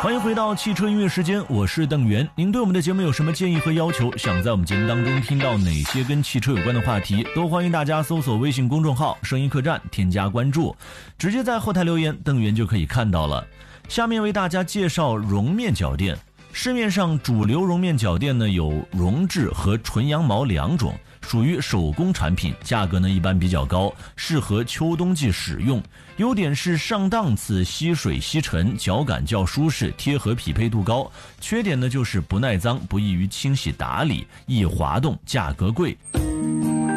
欢迎回到汽车音乐时间，我是邓源。您对我们的节目有什么建议和要求？想在我们节目当中听到哪些跟汽车有关的话题，都欢迎大家搜索微信公众号声音客栈添加关注，直接在后台留言，邓源就可以看到了。下面为大家介绍绒面脚垫。市面上主流绒面脚垫呢有绒质和纯羊毛两种，属于手工产品，价格呢一般比较高，适合秋冬季使用。优点是上档次，吸水吸尘，脚感较舒适，贴合匹配度高。缺点呢就是不耐脏，不易于清洗打理，易滑动，价格贵。